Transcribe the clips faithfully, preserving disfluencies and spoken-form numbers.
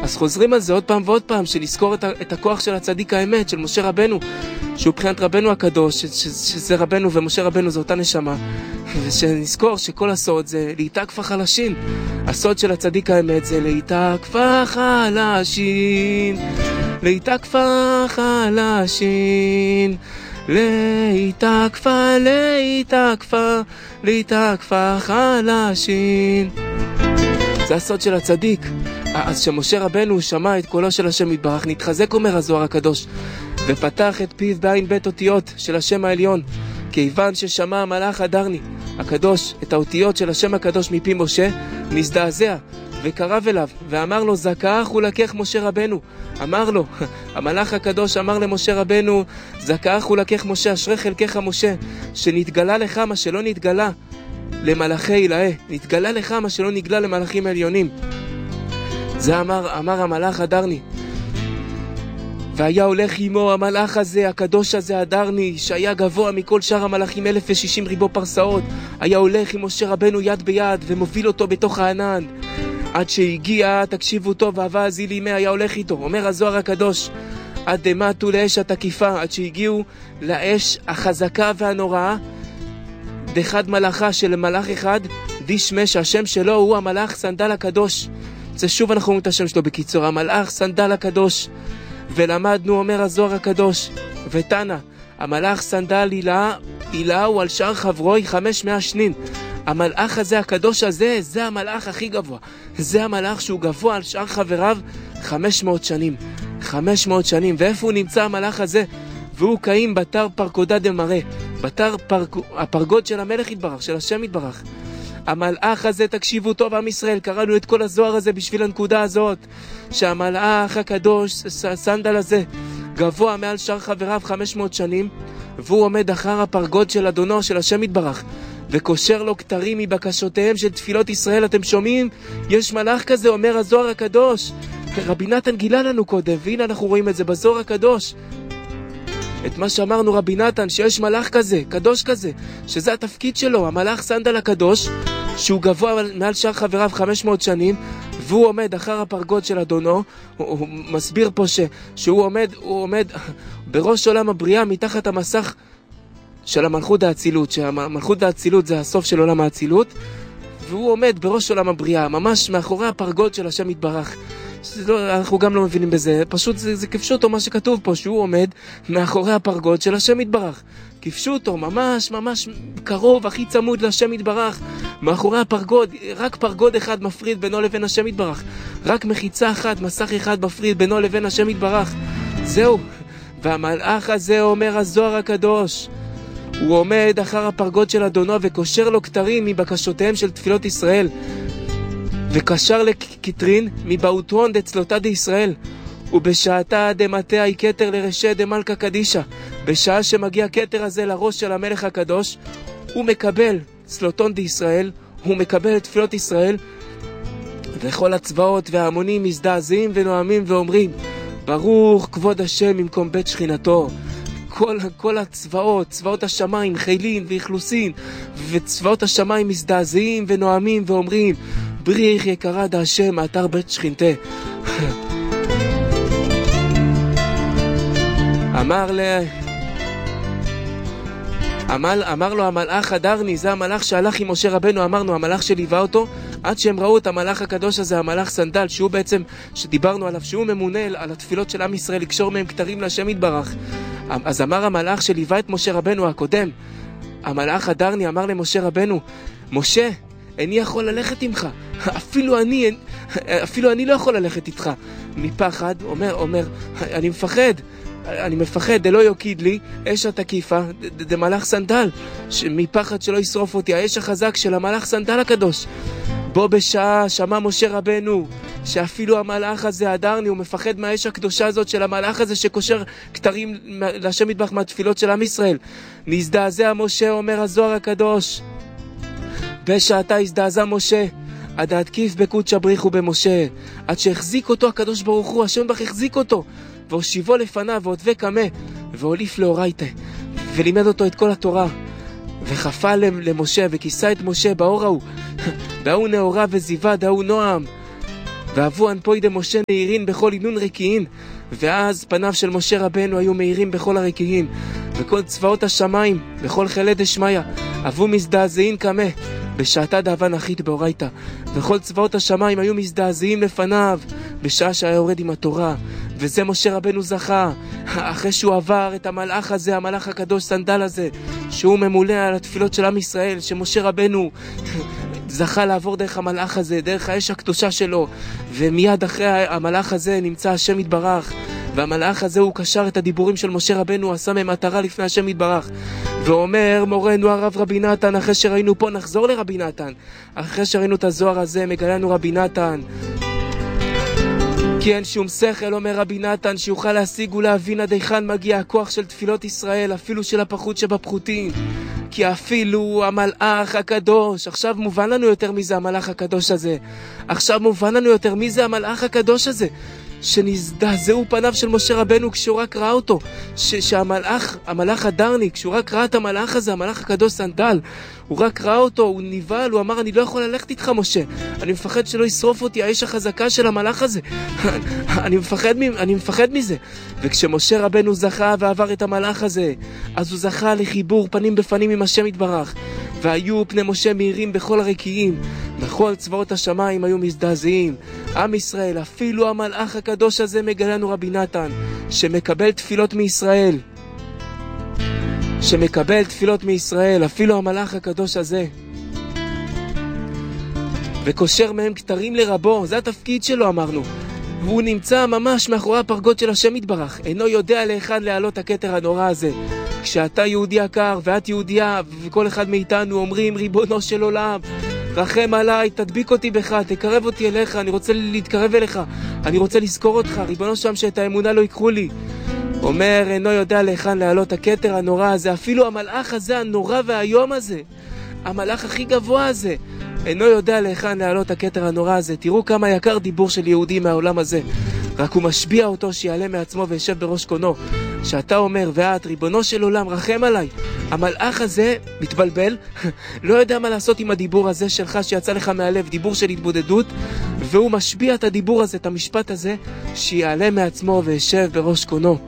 אז חוזרים על זה עוד פעם ועוד פעם, שנזכור את, ה- את הכוח של הצדיק האמת, של משה רבנו, שהוא מבחינת רבנו הקדוש, ש- ש- שזה רבנו ומשה רבנו זה אותה נשמה, ושנזכור שכל הסוד זה להיטק חלשים. הסוד של הצדיק האמת זה להיטק חלשים, להיטק חלשים, להיטק להיטק להיטק חלשים. זה הסוד של הצדיק. אז שמשה רבנו שמע את קולו של השם יתברך, נתחזק, אומר הזוהר הקדוש, ופתח את פיו בעין בית אותיות של השם העליון, כיוון ששמע המלאך הדרני הקדוש את האותיות של השם הקדוש מפי משה, נזדעזע וקרב אליו ואמר לו, זכאך ולקח משה רבנו. אמר לו, המלאך הקדוש אמר למשה רבנו, זכאך ולקח משה, אשרי חלקך משה, שנתגלה לך מה שלא נתגלה למלאכי אלוהי, נתגלה לך מה שלא נגלה למלאכים העליונים. זה אמר, אמר המלאך הדרני. והיה הולך עמו המלאך הזה, הקדוש הזה, הדרני, שהיה גבוה מכל שאר המלאכים, אלף ושישים ריבו פרסאות, היה הולך עם משה רבנו יד ביד ומוביל אותו בתוך הענן, עד שהגיע, תקשיבו טוב, אהבה זילי מה, היה הולך איתו, אומר הזוהר הקדוש, עד דמתו לאש התקיפה, עד שהגיעו לאש החזקה והנוראה, דחד מלאכה של מלאך אחד, דישמש, השם שלו הוא המלאך סנדל הקדוש. זה שוב אנחנו אומרים את השם שלו בקיצור, המלאך סנדל הקדוש. ולמדנו, אומר הזוהר הקדוש, ותנא, המלאך סנדל הילה, הילה הוא על שאר חברוי חמש מאה שנין. המלאך הזה, הקדוש הזה, זה המלאך הכי גבוה. זה המלאך שהוא גבוה על שאר חבריו חמש מאות שנים. חמש מאות שנים. ואיפה הוא נמצא המלאך הזה? והוא קיים בתר פרקודה דמראה. בתר פרק... הפרגוד של המלך יתברך, של השם יתברך. המלאך הזה, תקשיבו טוב עם ישראל, קראנו את כל הזוהר הזה בשביל הנקודה הזאת, שהמלאך הקדוש, סנדל הזה, גבוה מעל שאר חבריו חמש מאות שנים, והוא עומד אחר הפרגוד של אדונו, של השם יתברך, וקושר לו כתרים מבקשותיהם של תפילות ישראל. אתם שומעים? יש מלאך כזה, אומר הזוהר הקדוש. רבי נתן גילה לנו קודם, והנה אנחנו רואים את זה בזוהר הקדוש. את מה שאמרנו רבי נתן, שיש מלאך כזה, קדוש כזה, שזה התפקיד שלו, המלאך סנדל הקדוש, שהוא גבוה מעל שאר חבריו חמש מאות שנים, והוא עומד אחר הפרגוד של אדונו. הוא, הוא מסביר פה ש, שהוא עומד, הוא עומד בראש עולם הבריאה, מתחת המסך של המלכות האצילות, שהמלכות האצילות זה הסוף של עולם האצילות, והוא עומד בראש עולם הבריאה, ממש מאחורי הפרגוד של השם יתברך. לא, אנחנו גם לא מבינים בזה, פשוט זה, זה כפשוט או מה שכתוב פה, שהוא עומד מאחורי הפרגוד של השם יתברך. כפשוט או ממש ממש קרוב, הכי צמוד לשם יתברך, מאחורי הפרגוד. רק פרגוד אחד מפריד בינו לבין השם יתברך, רק מחיצה אחת, מסך אחד מפריד בינו לבין השם יתברך. זהו. והמלאך הזה, אומר הזוהר הקדוש, הוא עומד אחר הפרגוד של אדונו וקושר לו כתרים מבקשותיהם של תפילות ישראל, וקשר לקטרין מבאותרון דצלותה דישראל, ובשעתה דמטה היא כתר לרשי דמלכה קדישה. בשעה שמגיע כתר הזה לראש של המלך הקדוש, הוא מקבל צלוטון דישראל, הוא מקבל את תפילות ישראל, וכל הצבאות וההמונים מזדעזעים ונואמים ואומרים, ברוך כבוד השם ממקום בית שכינתו. כל, כל הצבאות, צבאות השמיים, חילין ואכלוסין, וצבאות השמיים מזדעזעים ונואמים ואומרים, בריך יקרה דה השם מאתר בית שכינתה. אמר ל... אמר, אמר לו המלאך הדרני, זה המלאך שהלך עם משה רבנו, אמרנו המלאך שליווה אותו, עד שהם ראו את המלאך הקדוש הזה, המלאך סנדל, שהוא בעצם, שדיברנו עליו, שהוא ממונה על התפילות של עם ישראל, לקשור מהם כתרים לשם יתברך. אז אמר המלאך שליווה את משה רבנו הקודם, המלאך הדרני אמר למשה רבנו, משה, איני יכול ללכת עמך, אפילו אני, אפילו אני לא יכול ללכת איתך, מפחד. אומר, אומר, אני מפחד, אני מפחד, דלא יוקיד לי אש התקיפה דמלאך סנדל, מפחד שלא ישרוף אותי האש החזק של המלאך סנדל הקדוש. בו בשעה שמע משה רבנו שאפילו המלאך הזה הדרני, הוא מפחד מהאש הקדושה הזאת של המלאך הזה שקושר כתרים לשם יתברך מהתפילות של עם ישראל. נזדעזע משה, אומר הזוהר הקדוש, בשעתה הזדעזע משה עד התקיף בקודש בריחו במשה, עד שהחזיק אותו הקדוש ברוך הוא, השם יתברך החזיק אותו והושיבו לפניו ועודווה קמה והוליף לאורייתא, ולימד אותו את כל התורה, וחפה למשה וכיסה את משה באור ההוא, דהוא נאורה וזיווה, דהוא נועם, ואבו אנפוי דמשה מאירין בכל עינון רקיעין. ואז פניו של משה רבנו היו מאירים בכל הרקיעים, וכל צבאות השמיים, בכל חילי דשמיא, אבו מזדעזעים כמה, בשעתה דאבה נחית באורייתא. וכל צבאות השמיים היו מזדעזעים לפניו, בשעה שהיה יורד עם התורה. וזה משה רבנו זכה, אחרי שהוא עבר את המלאך הזה, המלאך הקדוש סנדל הזה, שהוא ממולא על התפילות של עם ישראל, שמשה רבנו זכה לעבור דרך המלאך הזה, דרך האש הקדושה שלו, ומיד אחרי המלאך הזה נמצא השם יתברך, והמלאך הזה הוא קשר את הדיבורים של משה רבנו, עשה מהם מטרה לפני השם יתברך, ואומר מורנו הרב רבי נתן, אחרי שראינו פה נחזור לרבי נתן, אחרי שראינו את הזוהר הזה מגלה לנו רבי נתן, כי אין שום שכל, אומר רבי נתן, שיוכל להשיג ולהבין עד היכן מגיע הכוח של תפילות ישראל, אפילו של הפחות שבפחותים. כי אפילו המלאך הקדוש, עכשיו מובן לנו יותר מי זה המלאך הקדוש הזה. עכשיו מובן לנו יותר מי זה המלאך הקדוש הזה. שנזדעזעו פניו של משה רבנו כשהוא רק ראה אותו. ש- שהמלאך, המלאך הדרני, כשהוא רק ראה את המלאך הזה, המלאך הקדוש סנדל, הוא רק ראה אותו, הוא ניבל, הוא אמר, אני לא יכול ללכת איתך משה. אני מפחד שלא ישרוף אותי האש החזקה של המלאך הזה. אני מפחד, אני מפחד מזה. וכשמשה רבנו זכה ועבר את המלאך הזה, אז הוא זכה לחיבור פנים בפנים עם השם יתברך. והיו פני משה מהירים בכל הרקיעים, בכל צבאות השמיים היו מזדעזעים. עם ישראל, אפילו המלאך הקדוש הזה מגלה לנו רבי נתן, שמקבל תפילות מישראל. שמקבל תפילות מישראל, אפילו המלאך הקדוש הזה. וקושר מהם כתרים לרבו, זה התפקיד שלו אמרנו. והוא נמצא ממש מאחורי הפרגות של השם יתברך, אינו יודע להיכן להעלות הכתר הנורא הזה. כשאתה יהודי יקר ואת יהודייה וכל אחד מאיתנו אומרים ריבונו של עולם, רחם עליי, תדביק אותי בך, תקרב אותי אליך, אני רוצה להתקרב אליך, אני רוצה לזכור אותך, ריבונו שם שאת האמונה לא יקחו לי. אומר, אינו יודע להיכן להעלות הכתר הנורא הזה, אפילו המלאך הזה הנורא והיום הזה, המלאך הכי גבוה הזה, אינו יודע להיכן להעלות הכתר הנורא הזה. תראו כמה יקר דיבור של יהודי מהעולם הזה, רק הוא משביע אותו שיעלה מעצמו וישב בראש קונו. שאתה אומר, ואת, ריבונו של עולם, רחם עליי, המלאך הזה מתבלבל, לא יודע מה לעשות עם הדיבור הזה שלך שיצא לך מהלב, דיבור של התבודדות, והוא משביע את הדיבור הזה, את המשפט הזה, שיעלה מעצמו וישב בראש קונו.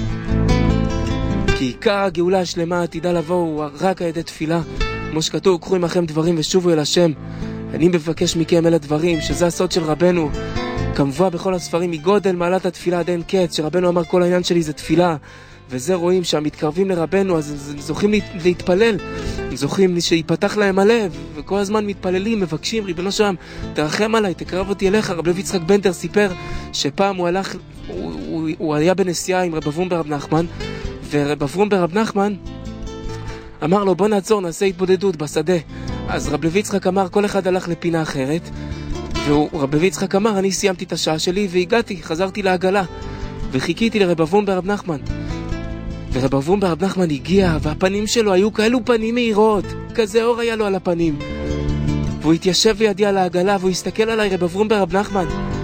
כי עיקר הגאולה השלמה עתידה לבוא הוא רק על ידי תפילה, כמו שכתוב, קחו עמכם דברים ושובו אל השם. אני מבקש מכם אלה דברים, שזה הסוד של רבנו, כמובן בכל הספרים, מגודל מעלת התפילה עד אין קץ, שרבנו אמר כל העניין שלי זה תפילה, וזה רואים שהמתקרבים לרבנו, אז זוכים להתפלל, זוכים שיפתח להם הלב, וכל הזמן מתפללים, מבקשים, ריבונו שלם, תרחם עליי, תקרב אותי אליך. רב לוי יצחק בנדר סיפר שפעם הוא הלך, הוא, הוא, הוא היה בנסיעה עם רב אברום ברב נחמן, ורב אברום ברב נחמן אמר לו, בוא נעצור, נעשה התבודדות בשדה. אז רב לוי יצחק אמר, כל אחד הלך לפינה אחרת, ורב לוי יצחק אמר, אני סיימתי את השעה שלי והגעתי, חזרתי לעגלה וחיכיתי לרב אברום ברב נחמן. ורב אברום ברב נחמן הגיע, והפנים שלו היו כאלו פנים מהירות, כזה אור היה לו על הפנים, והוא התיישב וידי על העגלה והוא הסתכל עליי, רב אברום ברב נחמן,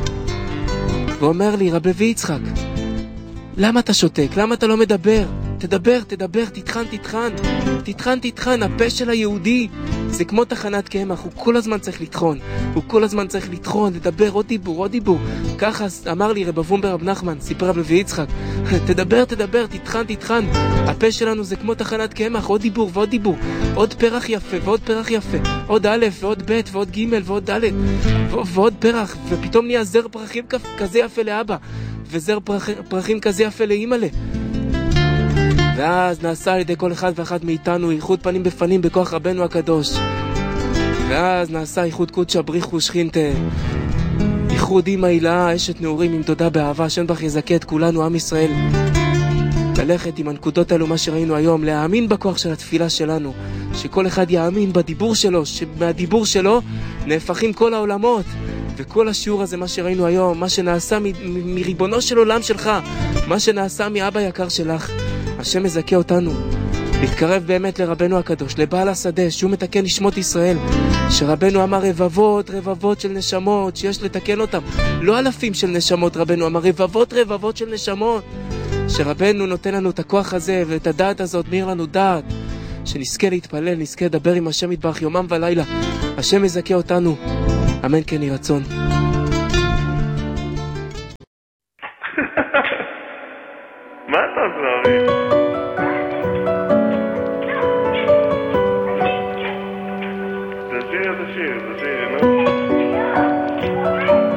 ואומר לי, רב לוי יצחק, למה אתה שותק? למה אתה לא מדבר? תדבר, תדבר, תתחן, תתחן, תתחן, תתחן. הפה של היהודי זה כמו תחנת קמח, הוא כל הזמן צריך לתחון, הוא כל הזמן צריך לתחון, לדבר, עוד דיבור, עוד דיבור. ככה אמר לי רב אברום ברב נחמן, סיפר רב לוי יצחק, תדבר, תדבר, תתחן, תתחן. הפה שלנו זה כמו תחנת קמח, עוד דיבור ועוד דיבור, עוד פרח יפה ועוד פרח יפה, עוד א' ועוד ב' ועוד ג' ועוד ד' ועוד פרח, ופתאום נהיה זר פרחים כזה יפה לאבא, וזר פרח, פרחים כזה יפה לאמא לה. ואז נעשה על ידי כל אחד ואחת מאיתנו איחוד פנים בפנים בכוח רבנו הקדוש. ואז נעשה איחוד קודשא בריחו שכינתה, איחוד עם העילה, אשת נעורים עם תודה באהבה, שם בך יזכה את כולנו עם ישראל. ללכת עם הנקודות האלו, מה שראינו היום, להאמין בכוח של התפילה שלנו, שכל אחד יאמין בדיבור שלו, שמהדיבור שלו נהפכים כל העולמות. וכל השיעור הזה, מה שראינו היום, מה שנעשה מ- מ- מריבונו של עולם שלך, מה שנעשה מאבא יקר שלך, השם מזכה אותנו להתקרב באמת לרבנו הקדוש, לבעל השדה, שהוא מתקן נשמות ישראל, שרבנו אמר רבבות רבבות של נשמות שיש לתקן אותם, לא אלפים של נשמות, רבנו אמר רבבות רבבות של נשמות, שרבנו נותן לנו את הכוח הזה ואת הדעת הזאת, מאיר לנו דעת, שנזכה להתפלל, נזכה לדבר עם השם יתברך יומם ולילה. השם מזכה אותנו, אמן כן יהי רצון. מה אתה עושה, ארי? תשאיר, תשאיר, תשאיר, נו.